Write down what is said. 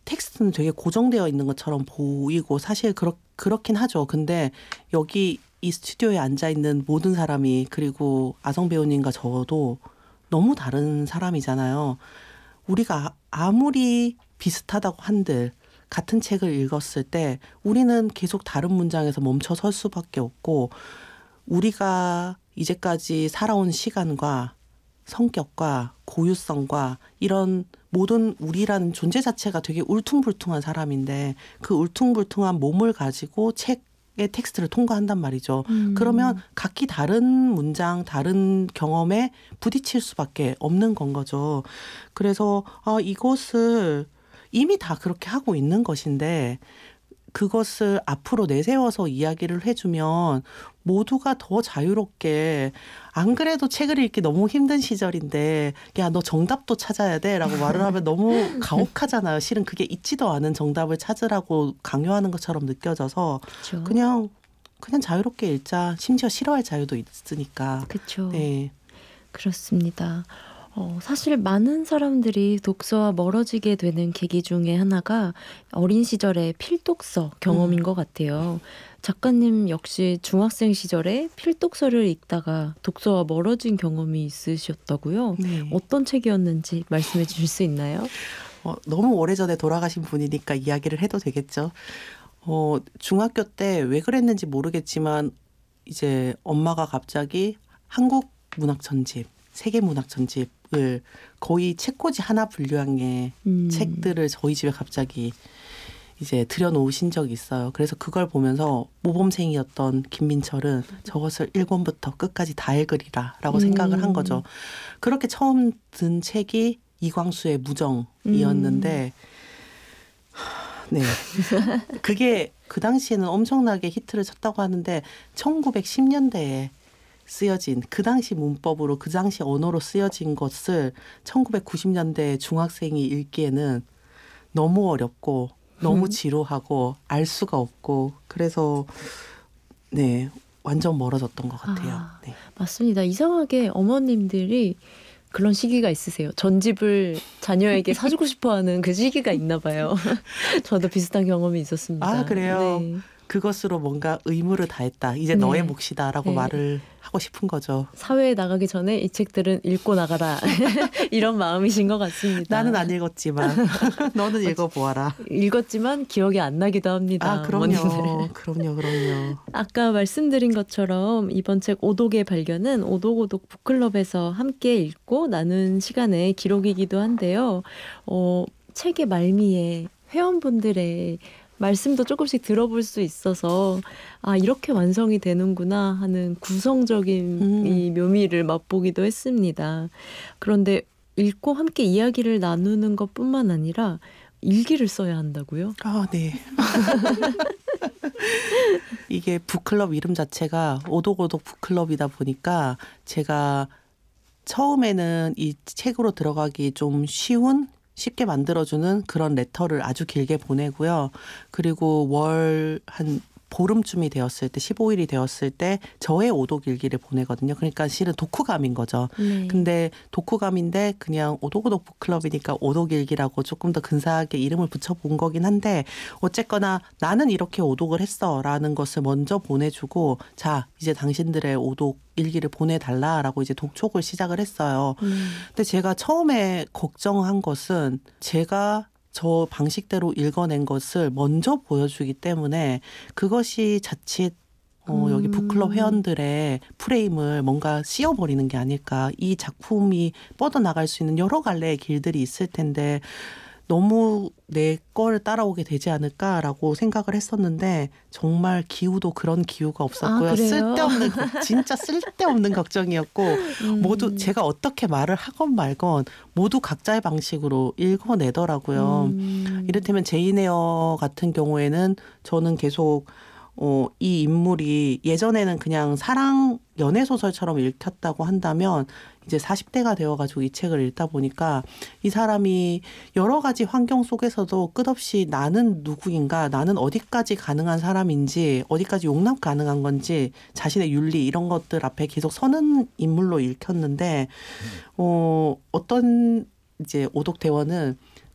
텍스트는 되게 고정되어 있는 것처럼 보이고 사실 그렇긴 하죠. 근데 여기 이 스튜디오에 앉아있는 모든 사람이 그리고 아성 배우님과 저도 너무 다른 사람이잖아요. 우리가 아무리 비슷하다고 한들 같은 책을 읽었을 때 우리는 계속 다른 문장에서 멈춰 설 수밖에 없고 우리가 이제까지 살아온 시간과 성격과 고유성과 이런 모든 우리라는 존재 자체가 되게 울퉁불퉁한 사람인데 그 울퉁불퉁한 몸을 가지고 책의 텍스트를 통과한단 말이죠. 그러면 각기 다른 문장, 다른 경험에 부딪힐 수밖에 없는 건 거죠. 그래서 이것을 이미 다 그렇게 하고 있는 것인데 그것을 앞으로 내세워서 이야기를 해주면 모두가 더 자유롭게 안 그래도 책을 읽기 너무 힘든 시절인데 야, 너 정답도 찾아야 돼 라고 말을 하면 너무 가혹하잖아요. 실은 그게 있지도 않은 정답을 찾으라고 강요하는 것처럼 느껴져서 그쵸. 그냥 자유롭게 읽자. 심지어 싫어할 자유도 있으니까. 그렇죠. 네. 그렇습니다. 사실 많은 사람들이 독서와 멀어지게 되는 계기 중에 하나가 어린 시절의 필독서 경험인 것 같아요. 작가님 역시 중학생 시절에 필독서를 읽다가 독서와 멀어진 경험이 있으셨다고요? 네. 어떤 책이었는지 말씀해 주실 수 있나요? 너무 오래전에 돌아가신 분이니까 이야기를 해도 되겠죠. 중학교 때 왜 그랬는지 모르겠지만 이제 엄마가 갑자기 한국 문학 전집, 세계 문학 전집을 거의 책꽂이 하나 분량의 책들을 저희 집에 갑자기 이제 들여놓으신 적이 있어요. 그래서 그걸 보면서 모범생이었던 김민철은 저것을 1권부터 끝까지 다 읽으리라 라고 생각을 한 거죠. 그렇게 처음 든 책이 이광수의 무정이었는데 네. 그게 그 당시에는 엄청나게 히트를 쳤다고 하는데 1910년대에 쓰여진 그 당시 문법으로 그 당시 언어로 쓰여진 것을 1990년대 중학생이 읽기에는 너무 어렵고 너무 지루하고 알 수가 없고 그래서 네 완전 멀어졌던 것 같아요. 네. 맞습니다. 이상하게 어머님들이 그런 시기가 있으세요. 전집을 자녀에게 사주고 싶어하는 그 시기가 있나 봐요. 저도 비슷한 경험이 있었습니다. 아 그래요? 네. 그것으로 뭔가 의무를 다했다. 이제 너의 몫이다라고 말을 하고 싶은 거죠. 사회에 나가기 전에 이 책들은 읽고 나가라. 이런 마음이신 것 같습니다. 나는 안 읽었지만 너는 읽어보아라. 읽었지만 기억이 안 나기도 합니다. 아 그럼요. 그럼요. 아까 말씀드린 것처럼 이번 책 오독의 발견은 오독오독 북클럽에서 함께 읽고 나눈 시간의 기록이기도 한데요. 책의 말미에 회원분들의 말씀도 조금씩 들어볼 수 있어서 이렇게 완성이 되는구나 하는 구성적인 이 묘미를 맛보기도 했습니다. 그런데 읽고 함께 이야기를 나누는 것뿐만 아니라 일기를 써야 한다고요? 아, 네. 이게 북클럽 이름 자체가 오독오독 북클럽이다 보니까 제가 처음에는 이 책으로 들어가기 좀 쉽게 만들어주는 그런 레터를 아주 길게 보내고요. 그리고 월 한 보름쯤이 되었을 때 15일이 되었을 때 저의 오독 일기를 보내거든요. 그러니까 실은 독후감인 거죠. 네. 근데 독후감인데 그냥 오독오독 북클럽이니까 오독 일기라고 조금 더 근사하게 이름을 붙여본 거긴 한데 어쨌거나 나는 이렇게 오독을 했어라는 것을 먼저 보내주고 자 이제 당신들의 오독 일기를 보내달라라고 이제 독촉을 시작을 했어요. 근데 제가 처음에 걱정한 것은 제가 저 방식대로 읽어낸 것을 먼저 보여주기 때문에 그것이 자칫 여기 북클럽 회원들의 프레임을 뭔가 씌워버리는 게 아닐까. 이 작품이 뻗어나갈 수 있는 여러 갈래의 길들이 있을 텐데 너무 내 거를 따라오게 되지 않을까라고 생각을 했었는데 정말 기우도 그런 기우가 없었고요. 진짜 쓸데없는 걱정이었고 모두 제가 어떻게 말을 하건 말건 모두 각자의 방식으로 읽어내더라고요. 이를테면 제인 에어 같은 경우에는 저는 계속 이 인물이 예전에는 그냥 사랑 연애소설처럼 읽혔다고 한다면 이제 40대가 되어가지고 이 책을 읽다 보니까 이 사람이 여러 가지 환경 속에서도 끝없이 나는 누구인가, 나는 어디까지 가능한 사람인지, 어디까지 용납 가능한 건지, 자신의 윤리 이런 것들 앞에 계속 서는 인물로 읽혔는데 어떤 이제 오독 대원은